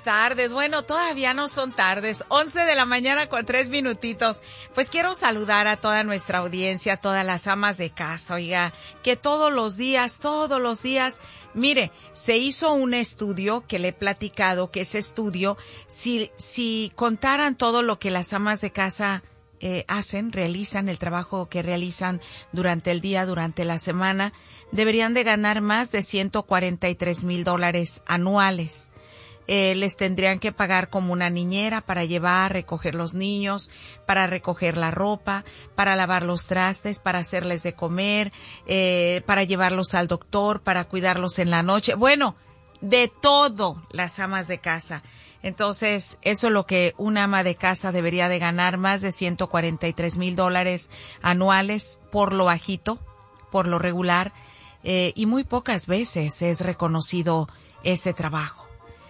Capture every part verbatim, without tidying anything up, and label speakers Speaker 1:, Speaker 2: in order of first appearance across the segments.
Speaker 1: tardes. Bueno, todavía no son tardes. once de la mañana con tres minutitos. Pues quiero saludar a toda nuestra audiencia, a todas las amas de casa, oiga, que todos los días, todos los días, mire, se hizo un estudio que le he platicado, que ese estudio, si, si contaran todo lo que las amas de casa eh, hacen, realizan, el trabajo que realizan durante el día, durante la semana, deberían de ganar más de ciento cuarenta y tres mil dólares anuales. Eh, les tendrían que pagar como una niñera para llevar, recoger los niños, para recoger la ropa, para lavar los trastes, para hacerles de comer, eh, para llevarlos al doctor, para cuidarlos en la noche. Bueno, de todo las amas de casa. Entonces, eso es lo que una ama de casa debería de ganar, más de ciento cuarenta y tres mil dólares anuales por lo bajito, por lo regular, eh, y muy pocas veces es reconocido ese trabajo.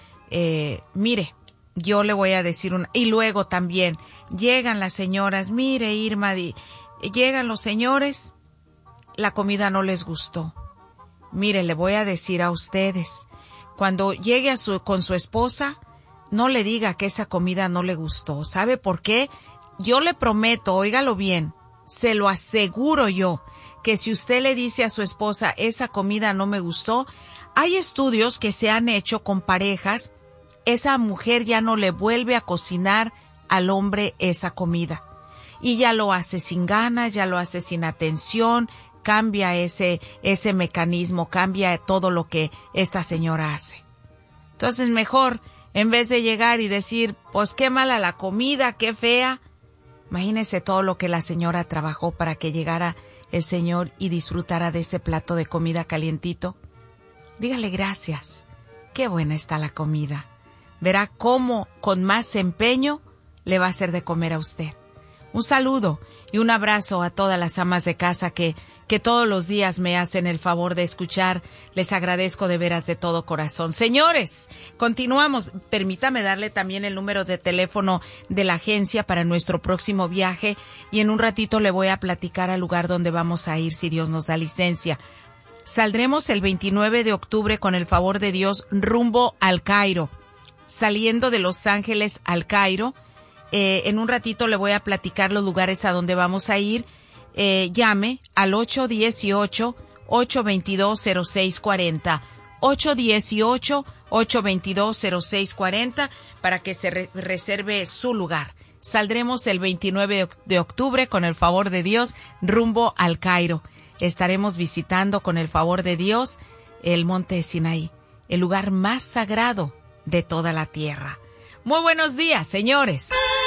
Speaker 1: Eh, mire, yo le voy a decir una, y luego también llegan las señoras, mire Irma, di, llegan los señores, la comida no les gustó. Mire, le voy a decir a ustedes, cuando llegue a su, con su esposa, no le diga que esa comida no le gustó. ¿Sabe por qué? Yo le prometo, óigalo bien, se lo aseguro yo, que si usted le dice a su esposa, esa comida no me gustó, hay estudios que se han hecho con parejas, esa mujer ya no le vuelve a cocinar al hombre esa comida. Y ya lo hace sin ganas, ya lo hace sin atención, cambia ese, ese mecanismo, cambia todo lo que esta señora hace. Entonces mejor, en vez de llegar y decir, pues qué mala la comida, qué fea, imagínese todo lo que la señora trabajó para que llegara el señor y disfrutara de ese plato de comida calientito. Dígale gracias, qué buena está la comida. Verá cómo con más empeño le va a hacer de comer a usted. Un saludo y un abrazo a todas las amas de casa que, que todos los días me hacen el favor de escuchar. Les agradezco de veras de todo corazón. Señores, continuamos. Permítame darle también el número de teléfono de la agencia para nuestro próximo viaje y en un ratito le voy a platicar al lugar donde vamos a ir si Dios nos da licencia. Saldremos el veintinueve de octubre con el favor de Dios rumbo al Cairo. Saliendo de Los Ángeles al Cairo, eh, en un ratito le voy a platicar los lugares a donde vamos a ir. Eh, llame al ocho uno ocho, ocho dos dos, cero seis cuatro cero, ocho uno ocho, ocho dos dos, cero seis cuatro cero para que se re- reserve su lugar. Saldremos el veintinueve de octubre con el favor de Dios rumbo al Cairo. Estaremos visitando con el favor de Dios el monte Sinaí, el lugar más sagrado de toda la tierra. Muy buenos días, señores.